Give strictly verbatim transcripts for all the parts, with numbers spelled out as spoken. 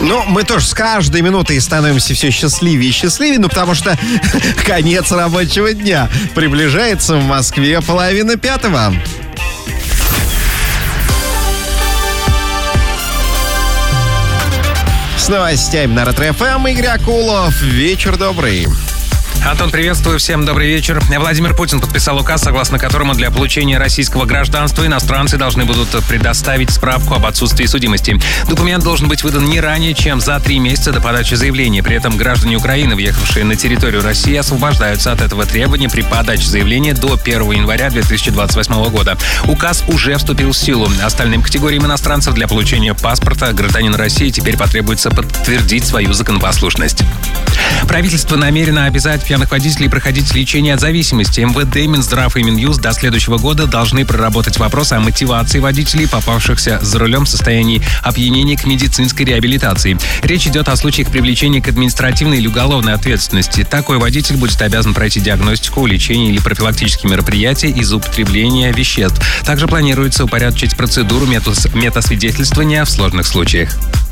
Ну, мы тоже с каждой минутой становимся все счастливее и счастливее, ну, потому что конец рабочего дня. Приближается в Москве половина пятого. С новостями на Ретро-ФМ Игорь Акулов. Вечер добрый. Антон, приветствую. Всем добрый вечер. Владимир Путин подписал указ, согласно которому для получения российского гражданства иностранцы должны будут предоставить справку об отсутствии судимости. Документ должен быть выдан не ранее, чем за три месяца до подачи заявления. При этом граждане Украины, въехавшие на территорию России, освобождаются от этого требования при подаче заявления до первого января две тысячи двадцать восьмого года. Указ уже вступил в силу. Остальным категориям иностранцев для получения паспорта гражданина России теперь потребуется подтвердить свою законопослушность. Правительство намерено обязать пьяных водителей проходить лечение от зависимости. МВД, Минздрав и Минюст до следующего года должны проработать вопрос о мотивации водителей, попавшихся за рулем в состоянии опьянения, к медицинской реабилитации. Речь идет о случаях привлечения к административной или уголовной ответственности. Такой водитель будет обязан пройти диагностику, лечение или профилактические мероприятия из-за употребления веществ. Также планируется упорядочить процедуру метасвидетельствования в сложных случаях.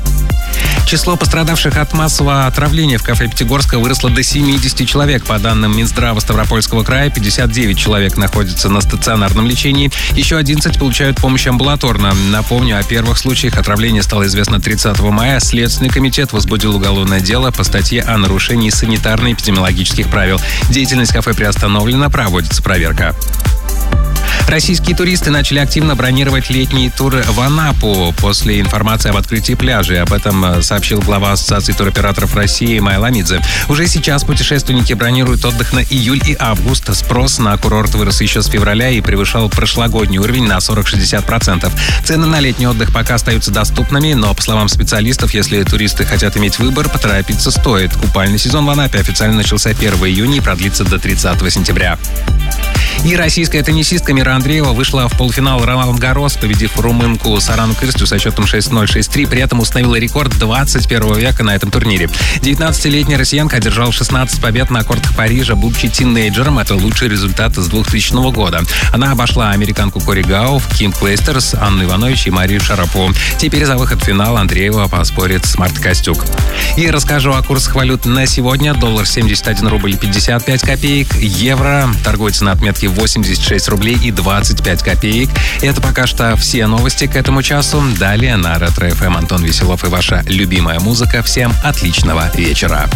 Число пострадавших от массового отравления в кафе «Пятигорска» выросло до семидесяти человек. По данным Минздрава Ставропольского края, пятьдесят девять человек находятся на стационарном лечении. Еще одиннадцать получают помощь амбулаторно. Напомню, о первых случаях отравления стало известно тридцатого мая. Следственный комитет возбудил уголовное дело по статье о нарушении санитарно-эпидемиологических правил. Деятельность кафе приостановлена, проводится проверка. Российские туристы начали активно бронировать летние туры в Анапу после информации об открытии пляжей. Об этом сообщил глава Ассоциации туроператоров России Майя Ламидзе. Уже сейчас путешественники бронируют отдых на июль и август. Спрос на курорт вырос еще с февраля и превышал прошлогодний уровень на сорок-шестьдесят процентов. Цены на летний отдых пока остаются доступными, но, по словам специалистов, если туристы хотят иметь выбор, поторопиться стоит. Купальный сезон в Анапе официально начался первого июня и продлится до тридцатого сентября. И российская теннисистка Мира Андреева вышла в полуфинал Ролан-Гаррос, победив румынку Сарану Кырстю со счетом шесть ноль шесть три. При этом установила рекорд двадцать первого века на этом турнире. девятнадцатилетняя россиянка одержала шестнадцать побед на кортах Парижа, будучи тинейджером. Это лучший результат с двухтысячного года. Она обошла американку Кори Гауф, Ким Клейстерс, Анну Иванович и Марию Шарапову. Теперь за выход в финал Андреева поспорит с Мартой Костюк. И расскажу о курсах валют на сегодня. Доллар семьдесят один рубль пятьдесят пять копеек. Евро торгуется на отметке восемьдесят шесть рублей и двадцать пять копеек. Это пока что все новости к этому часу. Далее на Ретро-ФМ Антон Веселов и ваша любимая музыка. Всем отличного вечера.